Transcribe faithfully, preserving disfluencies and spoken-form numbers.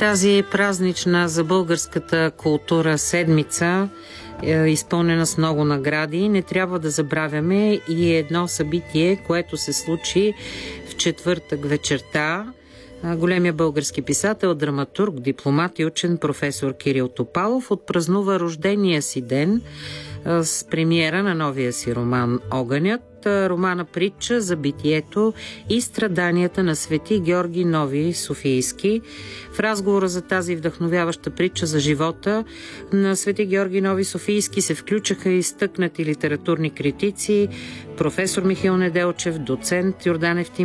Тази празнична за българската култура седмица е изпълнена с много награди. Не трябва да забравяме и едно събитие, което се случи в четвъртък вечерта. Големия български писател, драматург, дипломат и учен професор Кирил Топалов отпразнува рождения си ден с премиера на новия си роман "Огънят". Романа притча за битието и страданията на свети Георги Нови Софийски. В разговора за тази вдъхновяваща притча за живота на свети Георги Нови Софийски се включаха и изтъкнати литературни критици, професор Михаил Неделчев, доцент Йордан Евтимов,